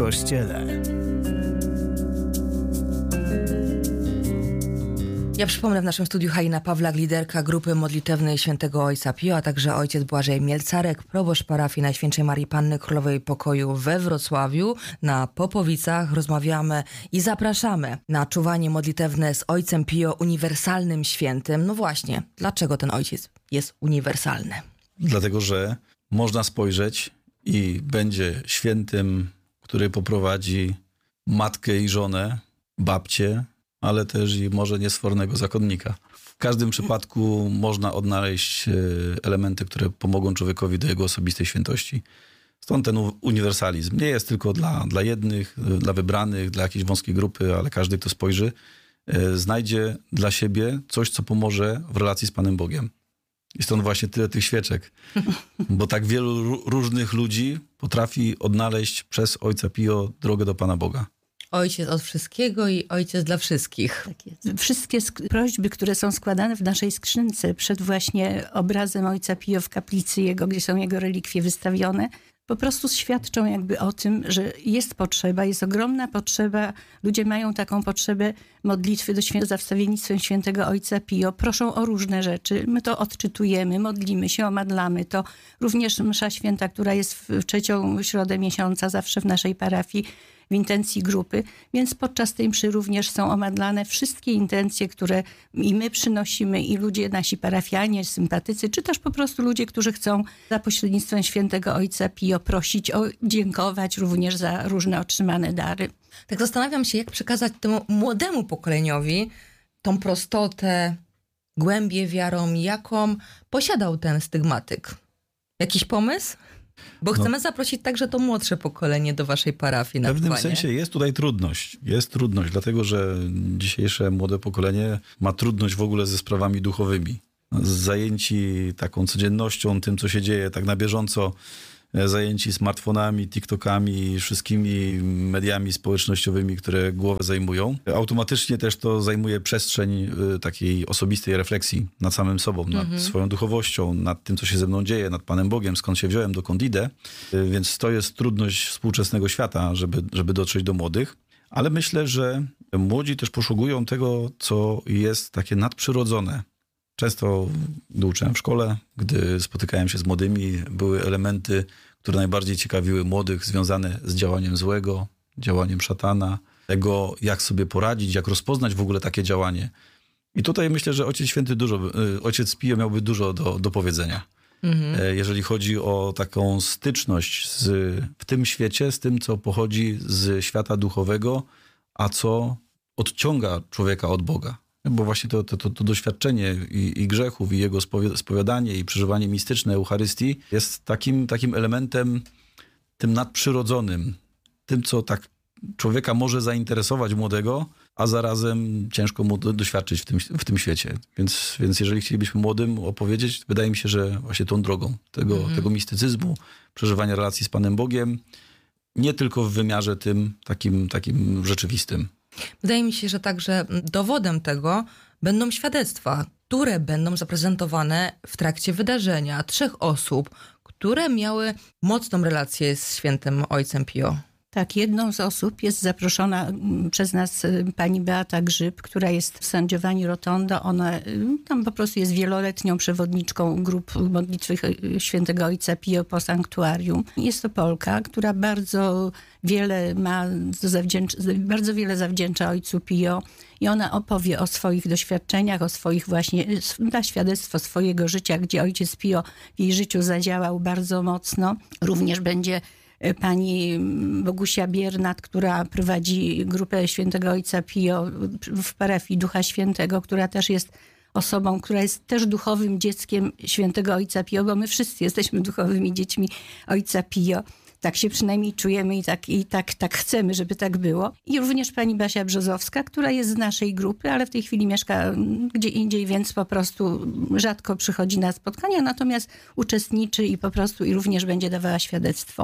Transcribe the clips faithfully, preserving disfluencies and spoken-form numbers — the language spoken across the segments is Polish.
Kościele. Ja przypomnę, w naszym studiu Halina Pawlak, liderka grupy modlitewnej Świętego Ojca Pio, a także ojciec Błażej Mielcarek, proboszcz parafii Najświętszej Marii Panny Królowej Pokoju we Wrocławiu. Na Popowicach rozmawiamy i zapraszamy na czuwanie modlitewne z Ojcem Pio, uniwersalnym świętym. No właśnie, dlaczego ten ojciec jest uniwersalny? Dlatego, że można spojrzeć i będzie świętym, który poprowadzi matkę i żonę, babcię, ale też i może niesfornego zakonnika. W każdym przypadku można odnaleźć elementy, które pomogą człowiekowi do jego osobistej świętości. Stąd ten uniwersalizm. Nie jest tylko dla, dla jednych, dla wybranych, dla jakiejś wąskiej grupy, ale każdy, kto spojrzy, znajdzie dla siebie coś, co pomoże w relacji z Panem Bogiem. I stąd właśnie tyle tych świeczek. Bo tak wielu różnych ludzi potrafi odnaleźć przez Ojca Pio drogę do Pana Boga. Ojciec od wszystkiego i ojciec dla wszystkich. Tak jest. Wszystkie sk- prośby, które są składane w naszej skrzynce przed właśnie obrazem Ojca Pio w kaplicy jego, gdzie są jego relikwie wystawione, po prostu świadczą jakby o tym, że jest potrzeba, jest ogromna potrzeba. Ludzie mają taką potrzebę modlitwy do świętego, za wstawiennictwem świętego Ojca Pio. Proszą o różne rzeczy. My to odczytujemy, modlimy się, omadlamy to. Również msza święta, która jest w trzecią środę miesiąca, zawsze w naszej parafii, w intencji grupy, więc podczas tej mszy również są omadlane wszystkie intencje, które i my przynosimy, i ludzie, nasi parafianie, sympatycy, czy też po prostu ludzie, którzy chcą za pośrednictwem świętego Ojca Pio prosić, o, dziękować również za różne otrzymane dary. Tak zastanawiam się, jak przekazać temu młodemu pokoleniowi tą prostotę, głębię wiarą, jaką posiadał ten stygmatyk. Jakiś pomysł? Bo chcemy no, zaprosić także to młodsze pokolenie do waszej parafii na W pewnym pływanie. sensie jest tutaj trudność. Jest trudność, dlatego że dzisiejsze młode pokolenie ma trudność w ogóle ze sprawami duchowymi. Zajęci taką codziennością, tym co się dzieje tak na bieżąco, zajęci smartfonami, TikTokami, wszystkimi mediami społecznościowymi, które głowę zajmują. Automatycznie też to zajmuje przestrzeń takiej osobistej refleksji nad samym sobą, nad mhm. swoją duchowością, nad tym, co się ze mną dzieje, nad Panem Bogiem, skąd się wziąłem, dokąd idę. Więc to jest trudność współczesnego świata, żeby, żeby dotrzeć do młodych. Ale myślę, że młodzi też poszukują tego, co jest takie nadprzyrodzone. Często, gdy uczyłem w szkole, gdy spotykałem się z młodymi, były elementy, które najbardziej ciekawiły młodych, związane z działaniem złego, działaniem szatana, tego, jak sobie poradzić, jak rozpoznać w ogóle takie działanie. I tutaj myślę, że Ojciec Święty dużo, Ojciec Pio miałby dużo do, do powiedzenia. Mhm. Jeżeli chodzi o taką styczność z, w tym świecie, z tym, co pochodzi z świata duchowego, a co odciąga człowieka od Boga. Bo właśnie to, to, to, to doświadczenie i, i grzechów, i jego spowiadanie, i przeżywanie mistyczne Eucharystii jest takim, takim elementem, tym nadprzyrodzonym, tym, co tak człowieka może zainteresować młodego, a zarazem ciężko mu doświadczyć w tym, w tym świecie. Więc, więc jeżeli chcielibyśmy młodym opowiedzieć, wydaje mi się, że właśnie tą drogą tego, mhm. tego mistycyzmu, przeżywania relacji z Panem Bogiem, nie tylko w wymiarze tym takim, takim rzeczywistym. Wydaje mi się, że także dowodem tego będą świadectwa, które będą zaprezentowane w trakcie wydarzenia. Trzech osób, które miały mocną relację z świętym Ojcem Pio. Tak, jedną z osób jest zaproszona przez nas pani Beata Grzyb, która jest w San Giovanni Rotondo. Ona tam po prostu jest wieloletnią przewodniczką grup modlitwy świętego Ojca Pio po sanktuarium. Jest to Polka, która bardzo wiele ma, zawdzięcza, bardzo wiele zawdzięcza Ojcu Pio i ona opowie o swoich doświadczeniach, o swoich właśnie, da świadectwo swojego życia, gdzie Ojciec Pio w jej życiu zadziałał bardzo mocno. Również będzie pani Bogusia Biernat, która prowadzi grupę świętego Ojca Pio w parafii Ducha Świętego, która też jest osobą, która jest też duchowym dzieckiem świętego Ojca Pio, bo my wszyscy jesteśmy duchowymi dziećmi Ojca Pio. Tak się przynajmniej czujemy i tak, i tak, tak chcemy, żeby tak było. I również pani Basia Brzozowska, która jest z naszej grupy, ale w tej chwili mieszka gdzie indziej, więc po prostu rzadko przychodzi na spotkania, natomiast uczestniczy i po prostu i również będzie dawała świadectwo.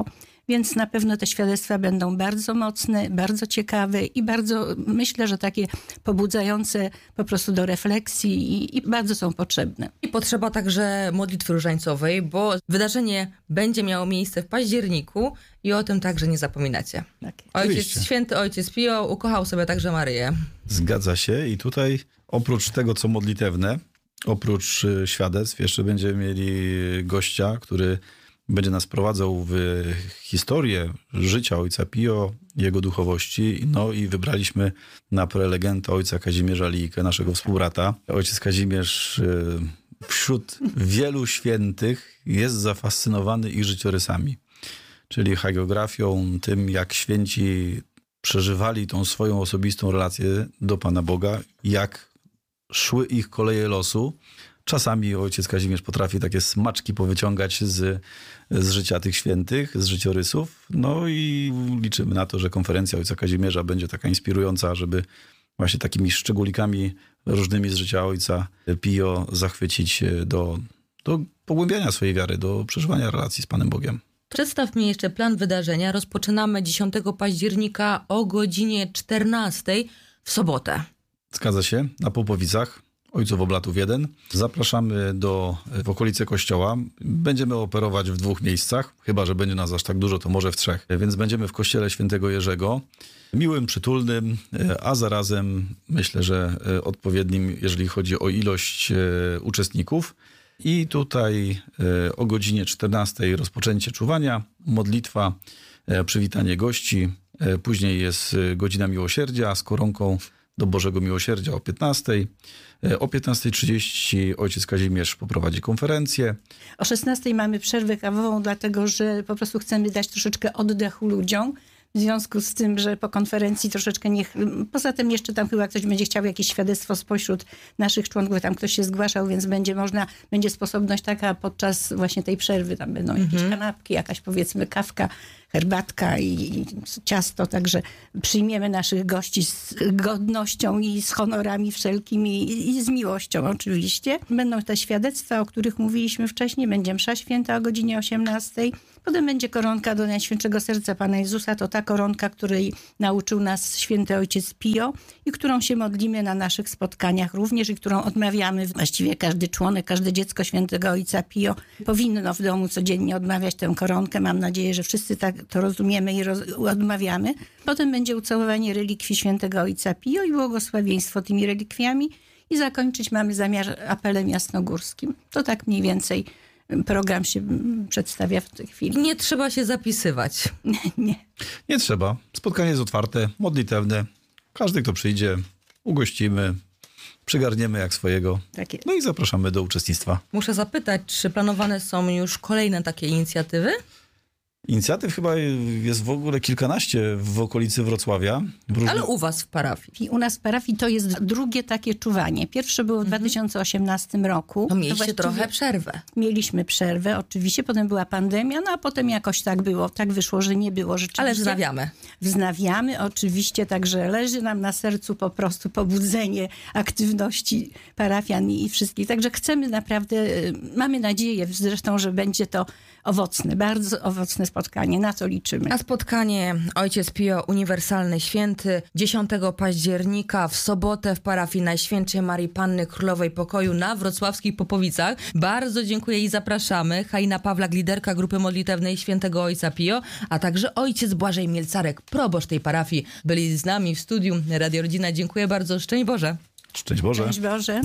więc na pewno te świadectwa będą bardzo mocne, bardzo ciekawe i bardzo, myślę, że takie pobudzające po prostu do refleksji i, i bardzo są potrzebne. I potrzeba także modlitwy różańcowej, bo wydarzenie będzie miało miejsce w październiku i o tym także nie zapominacie. Tak. Ojciec Oczywiście. Święty Ojciec Pio ukochał sobie także Maryję. Zgadza się i tutaj oprócz tego, co modlitewne, oprócz y, świadectw, jeszcze będziemy mieli gościa, który będzie nas prowadzał w historię życia ojca Pio, jego duchowości. No i wybraliśmy na prelegenta ojca Kazimierza Lijkę, naszego współbrata. Ojciec Kazimierz y, wśród wielu świętych jest zafascynowany ich życiorysami, czyli hagiografią, tym jak święci przeżywali tą swoją osobistą relację do Pana Boga, jak szły ich koleje losu. Czasami ojciec Kazimierz potrafi takie smaczki powyciągać z, z życia tych świętych, z życiorysów. No i liczymy na to, że konferencja ojca Kazimierza będzie taka inspirująca, żeby właśnie takimi szczególikami różnymi z życia ojca Pio zachwycić do, do pogłębiania swojej wiary, do przeżywania relacji z Panem Bogiem. Przedstaw mi jeszcze plan wydarzenia. Rozpoczynamy dziesiątego października o godzinie czternastej w sobotę. Zgadza się, na Popowicach, Ojców Oblatów jeden. Zapraszamy do, w okolice kościoła. Będziemy operować w dwóch miejscach, chyba że będzie nas aż tak dużo, to może w trzech. Więc będziemy w kościele świętego Jerzego, miłym, przytulnym, a zarazem myślę, że odpowiednim, jeżeli chodzi o ilość uczestników. I tutaj o godzinie czternastej rozpoczęcie czuwania, modlitwa, przywitanie gości. Później jest godzina miłosierdzia z koronką do Bożego Miłosierdzia o piętnastej. O piętnastej trzydzieści ojciec Kazimierz poprowadzi konferencję. O szesnastej mamy przerwę kawową, dlatego że po prostu chcemy dać troszeczkę oddechu ludziom. W związku z tym, że po konferencji troszeczkę niech... Poza tym jeszcze tam chyba ktoś będzie chciał jakieś świadectwo spośród naszych członków, tam ktoś się zgłaszał, więc będzie można, będzie sposobność taka podczas właśnie tej przerwy. Tam będą jakieś Mhm. kanapki, jakaś powiedzmy kawka, herbatka i, i ciasto. Także przyjmiemy naszych gości z godnością i z honorami wszelkimi i, i z miłością oczywiście. Będą te świadectwa, o których mówiliśmy wcześniej. Będzie msza święta o godzinie osiemnastej. Potem będzie koronka do Najświętszego Serca Pana Jezusa. To ta koronka, której nauczył nas święty ojciec Pio i którą się modlimy na naszych spotkaniach również i którą odmawiamy. Właściwie każdy członek, każde dziecko świętego ojca Pio powinno w domu codziennie odmawiać tę koronkę. Mam nadzieję, że wszyscy tak to rozumiemy i roz, odmawiamy. Potem będzie ucałowanie relikwii świętego ojca Pio i błogosławieństwo tymi relikwiami. I zakończyć mamy zamiar apelem jasnogórskim. To tak mniej więcej program się przedstawia w tej chwili. Nie trzeba się zapisywać. Nie. Nie trzeba. Spotkanie jest otwarte, modlitewne. Każdy, kto przyjdzie, ugościmy, przygarniemy jak swojego. Tak jest. No i zapraszamy do uczestnictwa. Muszę zapytać, czy planowane są już kolejne takie inicjatywy? Inicjatyw chyba jest w ogóle kilkanaście w okolicy Wrocławia. W różnych... Ale u was w parafii. I u nas w parafii to jest drugie takie czuwanie. Pierwsze było w dwa tysiące osiemnastym roku. No mieliście właściwie trochę przerwę. Mieliśmy przerwę, oczywiście. Potem była pandemia, no a potem jakoś tak było. Tak wyszło, że nie było rzeczywiście. Ale wznawiamy. Wznawiamy oczywiście, także leży nam na sercu po prostu pobudzenie aktywności parafian i wszystkich. Także chcemy naprawdę, mamy nadzieję zresztą, że będzie to owocne, bardzo owocne spotkanie. Na to liczymy. A spotkanie Ojciec Pio Uniwersalny Święty dziesiątego października w sobotę w parafii Najświętszej Marii Panny Królowej Pokoju na wrocławskich Popowicach. Bardzo dziękuję i zapraszamy. Halina Pawlak, liderka grupy modlitewnej Świętego Ojca Pio, a także ojciec Błażej Mielcarek, proboszcz tej parafii, byli z nami w studiu Radio Rodzina. Dziękuję bardzo. Szczęść Boże. Szczęść Boże. Szczęść Boże.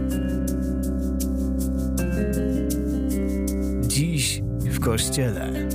Dziś w Kościele.